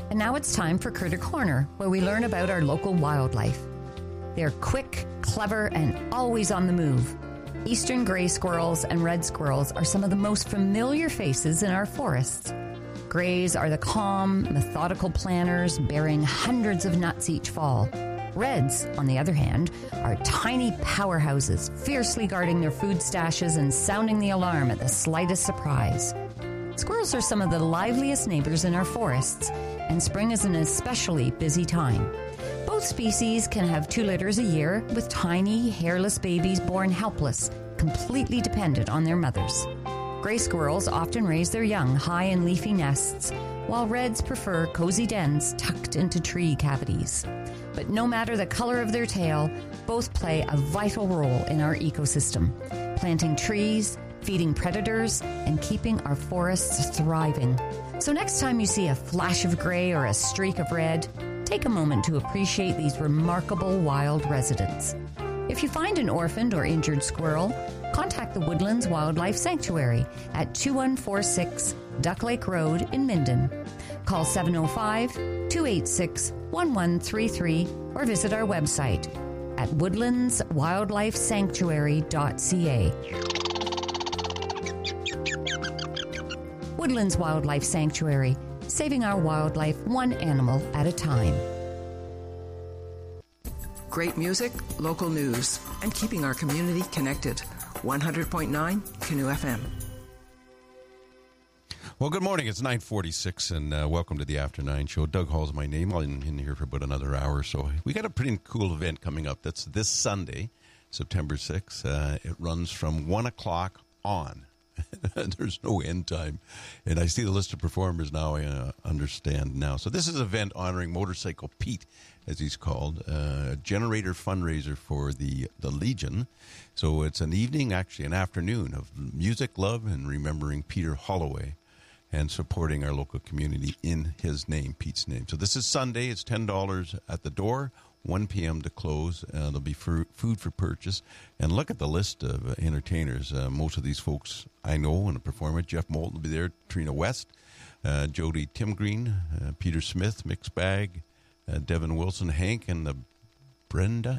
And now it's time for Critter Corner, where we learn about our local wildlife. They're quick, clever, and always on the move. Eastern gray squirrels and red squirrels are some of the most familiar faces in our forests. Grays are the calm, methodical planners bearing hundreds of nuts each fall. Reds, on the other hand, are tiny powerhouses, fiercely guarding their food stashes and sounding the alarm at the slightest surprise. Squirrels are some of the liveliest neighbors in our forests, and spring is an especially busy time. Both species can have 2 litters a year, with tiny, hairless babies born helpless, completely dependent on their mothers. Gray squirrels often raise their young high in leafy nests, while reds prefer cozy dens tucked into tree cavities. But no matter the color of their tail, both play a vital role in our ecosystem, planting trees, feeding predators, and keeping our forests thriving. So next time you see a flash of gray or a streak of red, take a moment to appreciate these remarkable wild residents. If you find an orphaned or injured squirrel, contact the Woodlands Wildlife Sanctuary at 2146 Duck Lake Road in Minden. Call 705-286-1133 or visit our website at woodlandswildlifesanctuary.ca. Woodlands Wildlife Sanctuary, saving our wildlife one animal at a time. Great music, local news, and keeping our community connected. 100.9 Canoe FM. Well, good morning. It's 9:46, and welcome to the After 9 show. Doug Hall's my name. I'll be in here for about another hour or so. We got a pretty cool event coming up. That's this Sunday, September 6th. It runs from 1 o'clock on. There's no end time. And I see the list of performers now. I understand now. So this is an event honoring Motorcycle Pete, as he's called, a generator fundraiser for the Legion. So it's an evening, actually an afternoon, of music, love, and remembering Peter Holloway and supporting our local community in his name, Pete's name. So this is Sunday. It's $10 at the door, 1 p.m. to close. There'll be food for purchase. And look at the list of entertainers. Most of these folks I know and perform it. Jeff Moulton will be there, Trina West, Jody Timgreen, Peter Smith, Mixed Bag, Devin Wilson, Hank, and Brenda.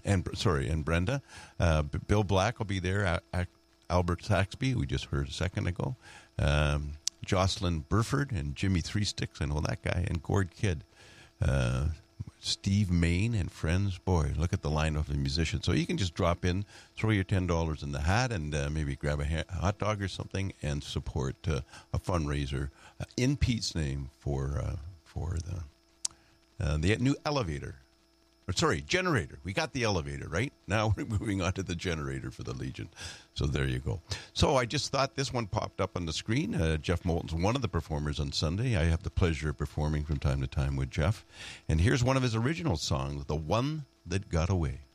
Bill Black will be there. Albert Saxby, we just heard a second ago. Jocelyn Burford and Jimmy Three Sticks, I know that guy, and Gord Kidd. Steve Main and friends. Boy, look at the lineup of musicians. So you can just drop in, throw your $10 in the hat, and maybe grab a hot dog or something and support a fundraiser in Pete's name for the new elevator. Generator. We got the elevator, right? Now we're moving on to the generator for the Legion. So there you go. So I just thought this one popped up on the screen. Jeff Moulton's one of the performers on Sunday. I have the pleasure of performing from time to time with Jeff. And here's one of his original songs, The One That Got Away.